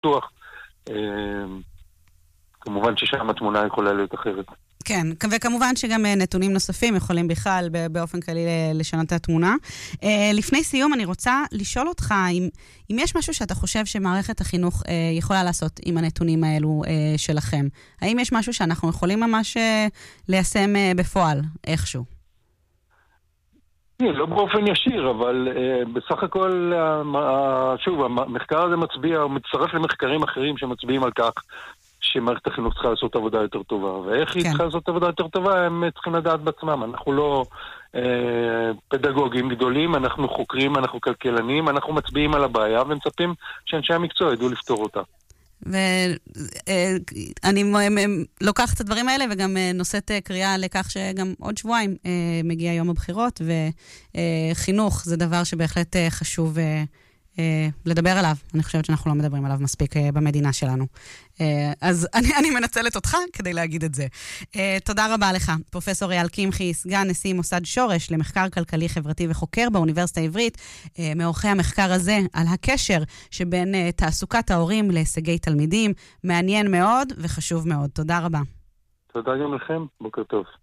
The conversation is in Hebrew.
פתוח. כמובן ששם התמונה יכולה להיות אחרת. כן, וכמובן שגם נתונים נוספים יכולים בכלל באופן כללי לשנות את התמונה. לפני סיום אני רוצה לשאול אותך אם יש משהו שאתה חושב שמערכת החינוך יכולה לעשות עם הנתונים האלו שלכם. האם יש משהו שאנחנו יכולים ממש ליישם בפועל איכשהו? לא באופן ישיר, אבל בסך הכל, שוב, המחקר הזה מצביע, הוא מצטרף למחקרים אחרים שמצביעים על כך שמערכת החינוך צריכה לעשות עבודה יותר טובה. ואיך היא צריכה לעשות עבודה יותר טובה, הם צריכים לדעת בעצמם. אנחנו לא פדגוגים גדולים, אנחנו חוקרים, אנחנו כלכלנים, אנחנו מצביעים על הבעיה ומצפים שאנשי המקצוע ידעו לפתור אותה. ואני לוקחת את הדברים האלה וגם נושאת קריאה לכך שגם עוד שבועיים מגיע יום הבחירות, וחינוך זה דבר שבהחלט חשוב לדבר עליו. אני חושבת שאנחנו לא מדברים עליו מספיק במדינה שלנו. אז אני מנצלת אותך כדי להגיד את זה. תודה רבה לך, פרופסור אייל קמחי, סגן נשיא מוסד שורש למחקר כלכלי חברתי וחוקר באוניברסיטה העברית, מעורכי המחקר הזה על הקשר שבין תעסוקת ההורים להישגי תלמידים. מעניין מאוד וחשוב מאוד. תודה רבה. תודה גם לכם, בוקר טוב.